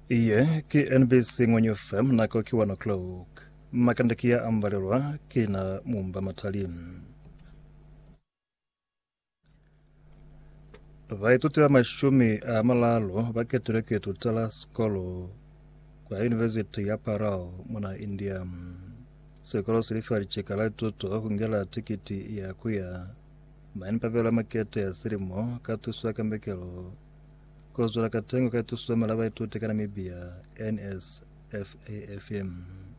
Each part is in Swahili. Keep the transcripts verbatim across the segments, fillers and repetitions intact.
Iye ki N B C Ng'onyo F M nako kiwa no clock makandikia ambalirwa kina mumba matalimu vaituti va mashumi a malalo vaketuleke tutala skolo kwa university ya Parao muna India. Sekolo silifari chekala tuto kungela tikiti ya kuya maini pavela makete ya sirimo katuswa kambekelo kozula katengo katuswa malava ituti kanamibia N S F A F M.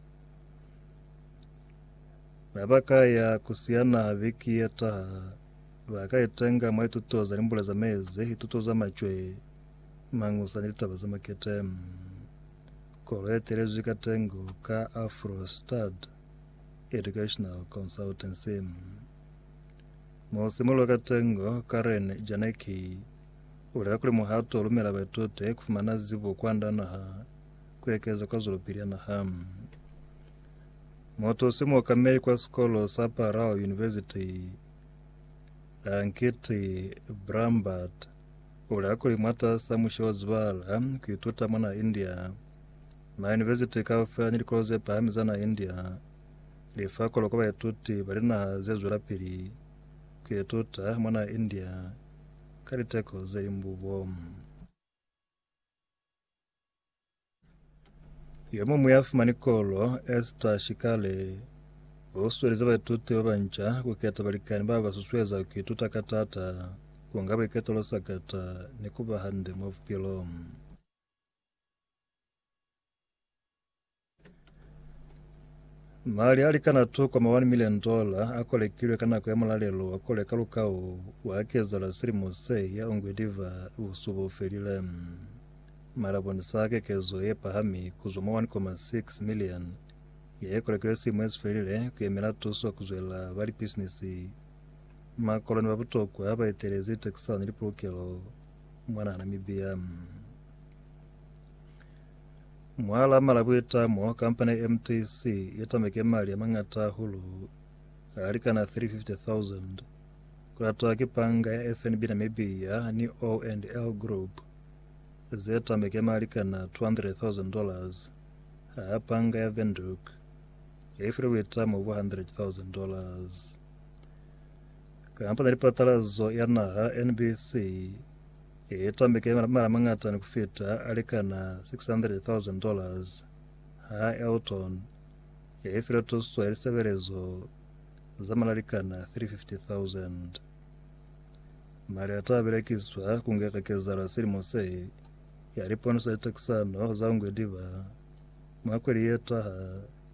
Babaka ya kusiana wiki yata vakaitenga mwaitutoza limbula za mezi itutoza machwe mangusa nilitaba za makete kolo eterezu katengo ka Afrostad Educational Consultancy mosimulo katengo Karen Janeki uleka kuli muhato olumela baitote kufumana zibu kwandanaha kwekeza kwa zulupiriana ham moto simu wakameri kwa skolo sa Parao University Ankiti Brambat uleka kuli mwata samusha wazwala kuituta mwana India ma university kafa nilikoze pahamizana India lifakolo kwa baituti balina zezula pili kuituta mwana India kariteko zelimbubo yomu muyafu manikolo Esther Shikale osweleza baituti babanja kuketa balikani baba basusweza kuituta katata kuangaba iketolo sakata nikuba hande mwafu pilom mali alikana tu kwa mawani milioni dola akole kilwe kana kwa yamulalelo akole kalukao wakeza la siri mose ya ongwediva usubo felile maraboni sake kezo yepa hami kuzuma one point six million ya ekole kile simu esu felile kuyemela tusu wa kuzwela bali businesi makoloni wabutokwa haba eterezi teksa nilipukelo mwana Namibia mwala malabuita mo company M T C yatameke mali ya mangata hulu alikana three hundred fifty thousand kuratoa kipanga ya F N B Namibia ni O and L Group zetameke mali kana two hundred thousand dollars apanga ya Venduk ya ifre wita mo one hundred thousand dollars kampani ripatalazo yana N B C yatameke mara mangata ni kufita alikana six hundred thousand dollars ha Elton ya ifre tuswa eliseverezo zamalalikana three hundred fifty thousand mali atabirekiswa kungekekeza la siri mose ya riponusa itaksano zaungwe diva mwakweli yeta